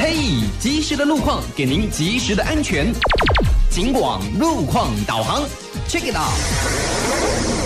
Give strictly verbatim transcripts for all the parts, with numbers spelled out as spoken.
嘿，及时的路况给您及时的安全。警广路况导航 ，check it out。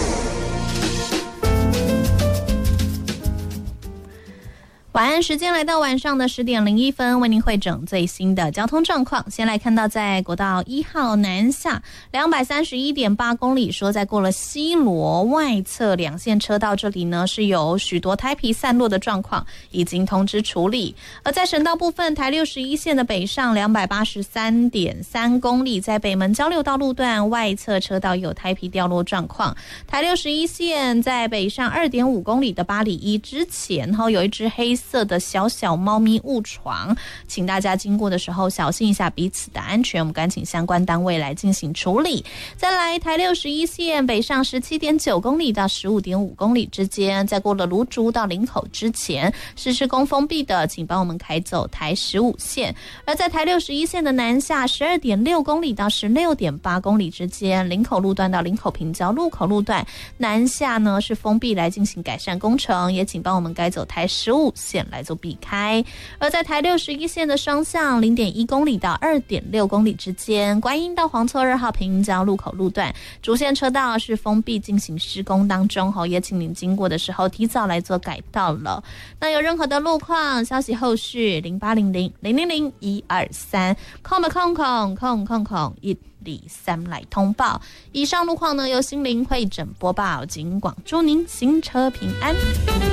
晚安时间来到晚上的十点零一分，为您汇整最新的交通状况。先来看到在国道一号南下两百三十一点八公里，说在过了西螺外侧两线车道这里呢是有许多胎皮散落的状况，已经通知处理。而在省道部分，台六十一线的北上两百八十三点三公里，在北门交流道路段外侧车道有胎皮掉落状况。台六十一线在北上二点五公里的八里一之前，后有一只黑色的小小猫咪误闯，请大家经过的时候小心一下彼此的安全，我们赶请相关单位来进行处理。再来，台六十一线北上十七点九公里到十五点五公里之间，在过了芦竹到林口之前是施工封闭的，请帮我们开走台十五线。而在台六十一线的南下十二点六公里到十六点八公里之间，林口路段到林口平交路口路段南下呢是封闭来进行改善工程，也请帮我们改走台十五线来做避开。而在台六十一线的双向零点一公里到二点六公里之间，观音到黄厝二号平交路口路段主线车道是封闭进行施工当中，也请您经过的时候提早来做改道了。那有任何的路况消息，后续零八零零零零零一二三空的空空空空空一二三来通报。以上路况呢由心灵会诊播报，警广祝您行车平安。